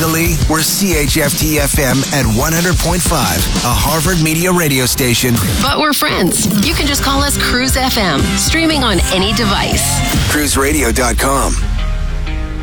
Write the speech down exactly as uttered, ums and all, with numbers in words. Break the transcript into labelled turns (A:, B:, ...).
A: Locally, we're C H F T F M at one hundred point five, a Harvard Media radio station.
B: But we're friends. You can just call us Cruise F M, streaming on any device.
A: cruise radio dot com.